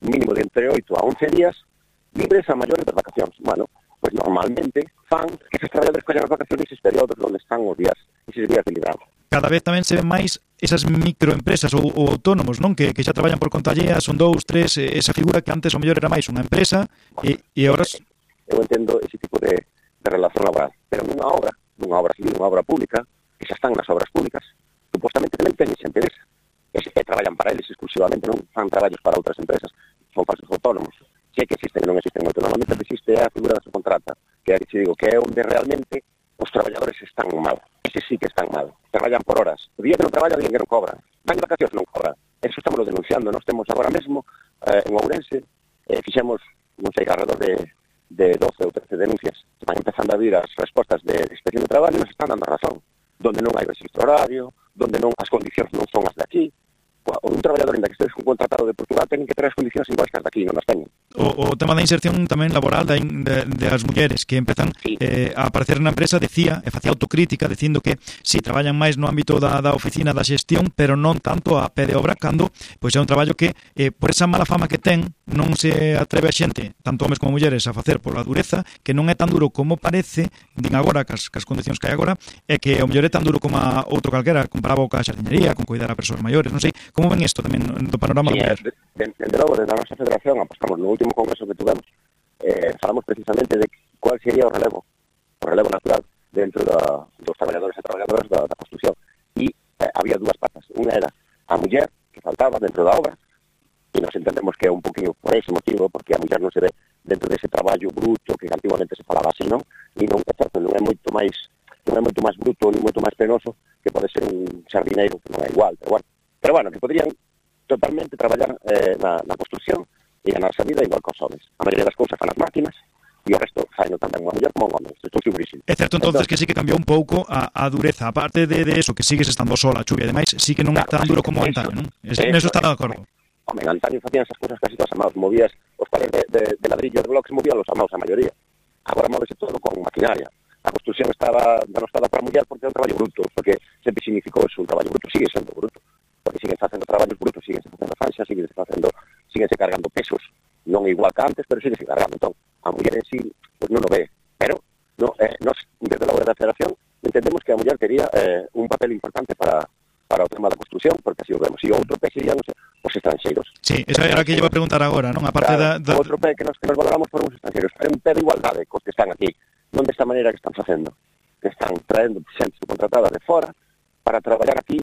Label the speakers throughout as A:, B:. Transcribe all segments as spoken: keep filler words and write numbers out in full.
A: un mínimo de entre oito a once días libres a maiores das vacacións. Bueno, pois normalmente fan que esos traballadores collan as vacacións eses períodos onde están os días, eses días de librado.
B: Cada vez tamén se ven máis esas microempresas ou, ou autónomos, non? Que, que xa traballan por conta allea, son dous, tres, esa figura que antes o mellor era máis unha empresa e, e agora...
A: Eu entendo ese tipo de, de relación laboral, pero nunha obra, nunha obra civil, nunha obra pública, que xa están nas obras públicas, supostamente tamén teñen xente desa. E, e traballan para eles exclusivamente, non fan traballos para outras empresas, son falsos autónomos. Si é que existen, non existen moito. Normalmente existe a figura da subcontrata, que é a que te digo, que é onde realmente os traballadores están mal. Ese sí que están mal. Traballan por horas. O día que non traballan, o día que non cobran. Van de vacacións, non cobran. Eso estamos denunciando. Nós temos agora mesmo, eh, en Ourense, eh, fixemos, non sei, alrededor de, de doce ou trece denuncias. Van empezando a vir as respostas de inspección de traballo e nos están dando razón. Donde non hai registro horario, donde non as condicións non son as de aquí. O un traballador, ainda que estés un contratado de Portugal, ten que ter as condicións iguais que as de aquí, non as teñen.
B: O, o tema da inserción tamén laboral da in, de, de as mulleres que empezan sí. eh, a aparecer na empresa, decía, e facía autocrítica, dicindo que si sí, traballan máis no ámbito da, da oficina da xestión, pero non tanto a pé de obra, cando pois é un traballo que, eh, por esa mala fama que ten, non se atreve a xente, tanto homes como mulleres, a facer por a dureza, que non é tan duro como parece, din agora, cas, cas condicións que hai agora, é que o mellor é tan duro como a outro calquera, comparado ca xardinería, con cuidar a persoas maiores, non sei. Como ven isto tamén do panorama
A: sí,
B: da muller?
A: Desde de, de logo, desde a nosa federación, apostamos no último congreso que tuvemos, eh, falamos precisamente de cuál sería o relevo, o relevo natural dentro da, dos traballadores e traballadoras da, da construcción. E eh, había dúas patas. Unha era a muller, que faltaba dentro da obra, e nos entendemos que é un poquinho por ese motivo, porque a muller non se ve dentro dese traballo bruto que antiguamente se falaba así, non? E non, é certo, non é moito máis non é moito máis bruto, non moito máis penoso que pode ser un xardineiro, que non é igual, pero bueno, pero bueno, que podrían totalmente traballar eh, na, na construcción e na nosa vida igual que os homens. A maioría das cousas fan as máquinas e o resto faino tamén unha muller como un home. Estou segurísimo.
B: É certo entonces que sí que cambiou un pouco a, a dureza, aparte de, de eso, que sigues estando sola, a chuvia, ademais, sí que non é tan duro como antaño, non? Neso está de acordo.
A: Home, en antaño facían esas cousas casi todas a maus, movías os pares de, de, de ladrillo de bloques, movían los a maus a maioría. Agora móvese todo con maquinaria. A construcción estaba denostada para a muller porque é un traballo bruto, porque sempre significou eso, un traballo bruto, sigue sendo bruto, porque siguen facendo traballos brutos, siguen facendo fanxas, siguen facendo, siguen se cargando pesos, non igual que antes, pero siguen se cargando. Entón, a muller en sí, pues non o ve, pero no, eh, nos, desde a obra da federación, entendemos que a muller tería eh, un papel importante para para o tema da construcción, porque así o vemos. E o outro pé serían os, os estranxeiros.
B: Sí, eso era o que llevo a preguntar agora, non? A parte
A: claro,
B: da, da...
A: O outro pé que nos, que nos valoramos por os estranxeiros. É un pé de igualdade cos que están aquí. Non desta maneira que están facendo. Que están traendo xente subcontratada de fora para traballar aquí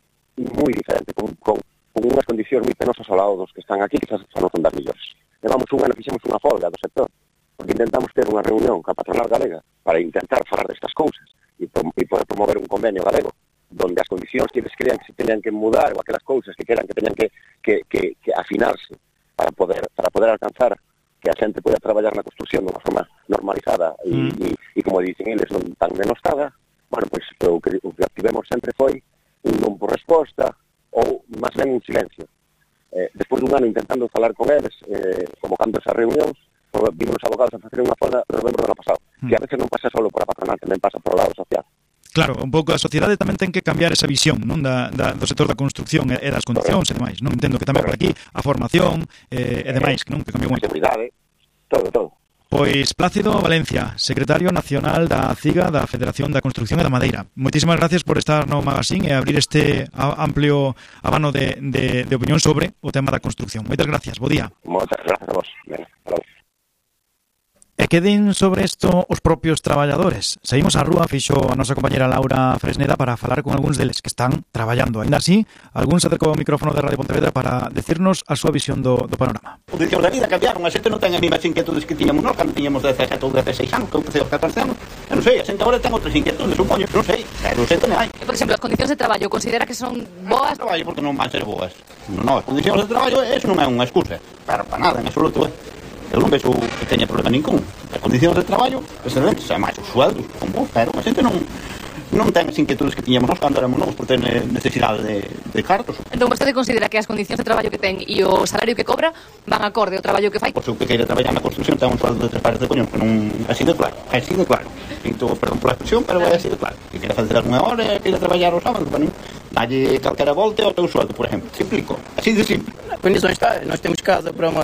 A: moi diferente, con, con, con unhas condicións moi penosas ao lado dos que están aquí, que xa non son das millores. Levamos un ano, fixemos unha folga do sector, porque intentamos ter unha reunión ca patronal galega para intentar falar destas cousas e, e poder promover un convenio galego donde as condicións que eles crean que se teñan que mudar ou aquelas cousas que queran que teñan que, que, que, que afinarse para poder para poder alcanzar que a xente poida traballar na construcción de unha forma normalizada e, mm. e, e como dicen eles, non tan denostada. Bueno, pois pues, o, que, o que tivemos sempre foi un non por resposta ou máis ben un silencio. Eh, despois dun ano intentando falar con eles, eh, convocando esas reunións, vimos os abogados a facer unha folga no novembro do ano pasado, mm. que a veces non pasa solo por a patronal, tamén pasa por o lado social.
B: Claro, un pouco a sociedade tamén ten que cambiar esa visión, non, da, da, do sector da construcción e, e das condicións e demais, non? Entendo que tamén por aquí a formación eh, e demais, non? Que cambiou
A: moito. A seguridade, todo, todo.
B: Pois Plácido Valencia, secretario nacional da CIGA, da Federación da Construcción e da Madeira. Moitísimas gracias por estar no Magazine e abrir este amplio abano de, de, de opinión sobre o tema da construcción. Moitas gracias, bo día.
A: Moitas gracias a vos. Ben, aló.
B: E que din sobre isto os propios traballadores. Saímos á rúa, fixo a nosa compañera Laura Fresneda para falar con algúns deles que están traballando. Ainda así, algún se acercou ao micrófono de Radio Pontevedra para decirnos a súa visión do, do panorama.
C: Os condicións da vida cambiaron, a xente non ten as mesmas inquietudes que tiñamos nós cando tiñamos dezasete ou dezaseis anos, que eu empecé aos catorce anos. Eu non sei, a xente agora ten outras inquietudes, supoño, non sei, pero xente non hai.
D: Por exemplo, as condicións de traballo, considera que son boas?
C: Traballo porque non van ser boas. Non, as condicións de traballo, eso non é unha excusa, para, para nada, en absoluto, eh. Eu non vexo que teña problema ningún. As condicións de traballo, excelentes, é máis os sueldos, con vos, pero a xente non non ten as inquietudes que tiñamos nós cando éramos novos por ter necesidade de, de cartos.
D: Entón, vostede considera que as condicións de traballo que ten e o salario que cobra van acorde ao traballo que fai?
C: Por seu que queira traballar na construcción ten un sueldo de tres pares de coñón, que non é así de claro, é así de claro. Pinto, perdón pola expresión, pero é así de claro. Que queira facer unha hora e queira traballar os sábados, bueno, dalle calquera volta ao teu sueldo, por exemplo. Te explico, así de simple.
E: A condición está, nós temos casa para uma